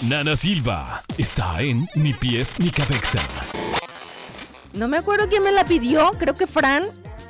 Nana Silva está en Ni Pies Ni Cabeza. No me acuerdo quién me la pidió, creo que Fran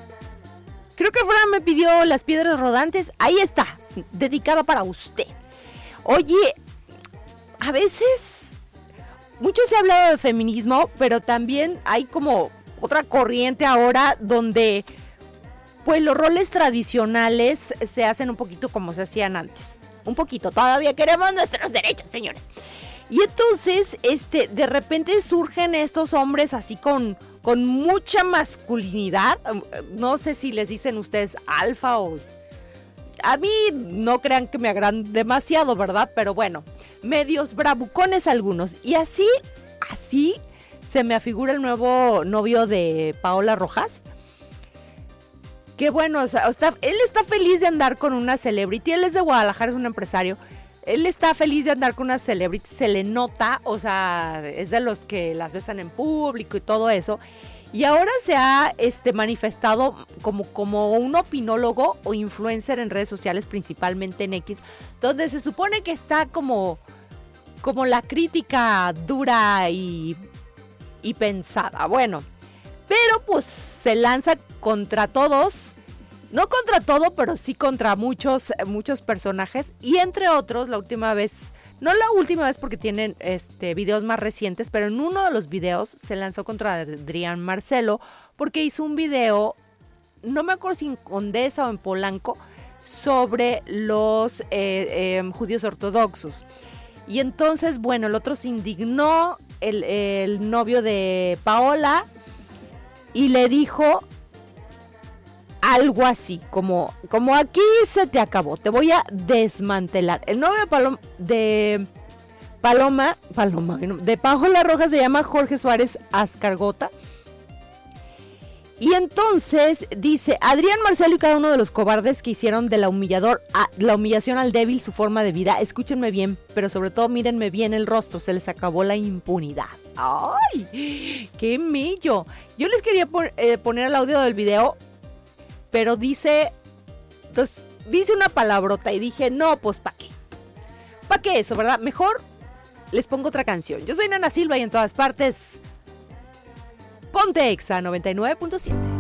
me pidió las piedras rodantes. Ahí está, dedicada para usted. Oye, a veces mucho se ha hablado de feminismo, pero también hay como otra corriente ahora donde pues los roles tradicionales se hacen un poquito como se hacían antes. Un poquito, todavía queremos nuestros derechos, señores. Y entonces, de repente surgen estos hombres así con mucha masculinidad. No sé si les dicen ustedes alfa o... A mí no crean que me agradan demasiado, ¿verdad? Pero bueno, medios bravucones algunos. Y así se me afigura el nuevo novio de Paola Rojas. Que bueno, o sea, él está feliz de andar con una celebrity. Él es de Guadalajara, es un empresario. Él está feliz de andar con una celebrity, se le nota, o sea, es de los que las besan en público y todo eso. Y ahora se ha manifestado como un opinólogo o influencer en redes sociales, principalmente en X, donde se supone que está como la crítica dura y pensada. Bueno, pero pues se lanza contra todos. No contra todo, pero sí contra muchos personajes. Y entre otros, no la última vez porque tienen videos más recientes, pero en uno de los videos se lanzó contra Adrián Marcelo porque hizo un video, no me acuerdo si en Condesa o en Polanco, sobre los judíos ortodoxos. Y entonces, bueno, el otro se indignó, el novio de Paola, y le dijo... algo así, como aquí se te acabó, te voy a desmantelar. El novio de Paola Rojas se llama Jorge Suárez Ascargota. Y entonces dice, Adrián Marcelo y cada uno de los cobardes que hicieron de la humillación al débil su forma de vida, escúchenme bien, pero sobre todo mírenme bien el rostro, se les acabó la impunidad. ¡Ay! ¡Qué millo! Yo les quería poner el audio del video, pero dice una palabrota y dije, no, pues ¿para qué? ¿Para qué eso, verdad? Mejor les pongo otra canción. Yo soy Nana Silva y en todas partes, ponte Exa 99.7.